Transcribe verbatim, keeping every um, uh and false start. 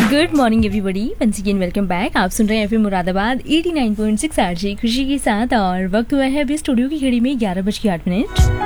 Good morning everybody, once again welcome back. आप सुन रहे हैं FM Moradabad eighty nine point six RJ खुशी के साथ और वक्त हुआ है अभी स्टूडियो की घड़ी में ग्यारह बज के आठ मिनट।